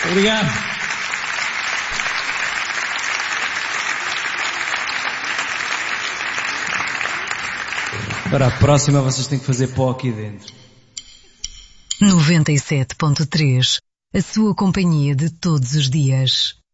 Obrigado. Para a próxima vocês têm que fazer pó aqui dentro. 97.3, a sua companhia de todos os dias.